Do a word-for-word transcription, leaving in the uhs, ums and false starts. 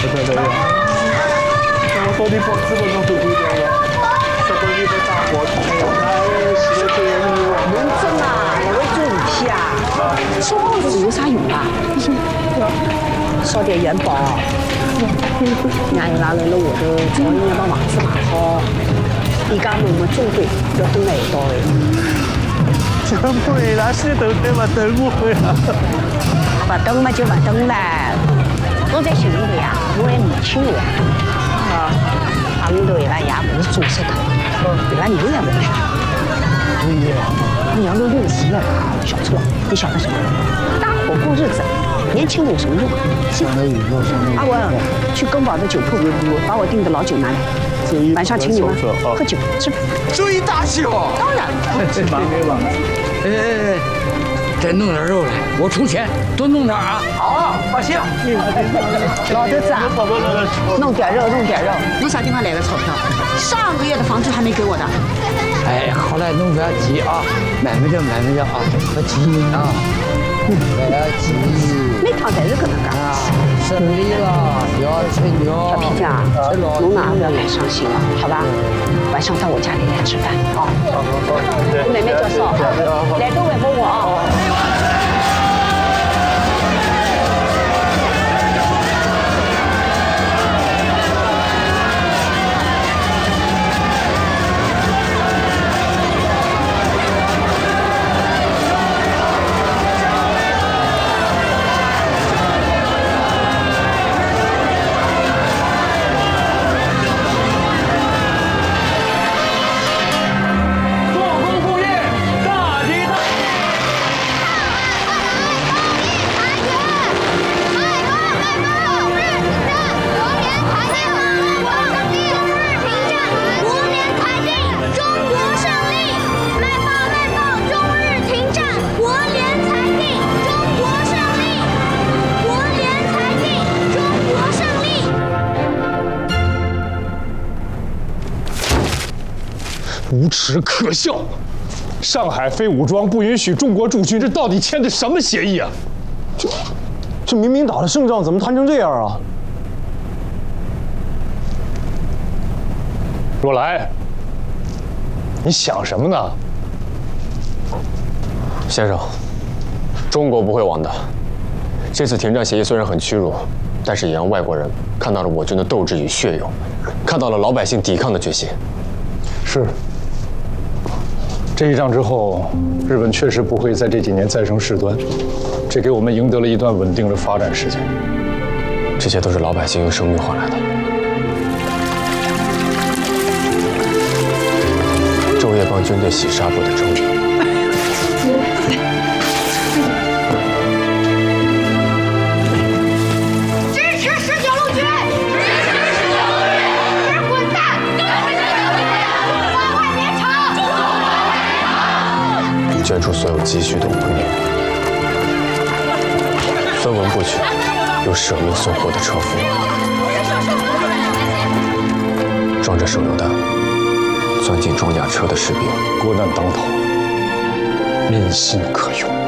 对对对。我说你不资本上都不掉了，这个你的大伙哎呀，那是这样的。 能挣啊，那个做五批啊，烧子有啥用啊？烧点元宝，伢又拿来了我的，早应该把房子买好。你家我们中国要等来一道的。 等不来了，是等对嘛？等不回来。 不等嘛就不等了。我在心里头呀，我也年轻呀，啊，旁头伊拉也不是做实的，伊拉牛也不是。 对呀， 你要有六十了，小错，你晓得什么？大伙过日子，年轻的有什么用啊？ 上头有肉，上头有。 阿文，去根宝的酒铺，把我订的老酒拿来，晚上请你们喝酒吃饭。 追大秀， 当然。 忙没忙？ 哎哎哎，再弄点肉来，我出钱，多弄点啊。好啊，放心。 老头子啊，弄点肉，弄点肉。从啥地方来的钞票？上个月的房租还没给我的。 哎，好嘞，弄点鸡啊，买卖点，买卖点啊，和鸡啊，买点鸡。 每趟在这个那个。 啊，胜利了，要吹牛。 小皮匠啊，侬哪不要太伤心了，好吧？晚上到我家里来吃饭啊。好好好。妹妹叫少，来都问问我啊。 无耻可笑！上海非武装不允许中国驻军，这到底签的什么协议啊？ 这，这明明打了胜仗，怎么谈成这样啊？ 若来，你想什么呢？ 先生，中国不会亡的。这次停战协议虽然很屈辱，但是也让外国人看到了我军的斗志与血勇，看到了老百姓抵抗的决心。 是。这一仗之后，日本确实不会在这几年再生事端，这给我们赢得了一段稳定的发展时间。 这些都是老百姓用生命换来的。昼夜帮军队洗纱布的周瑜。捐出所有积蓄的五年，分文不取，又舍命送货的车夫，装着手榴弹钻进装甲车的士兵， 国难当头，民心可用。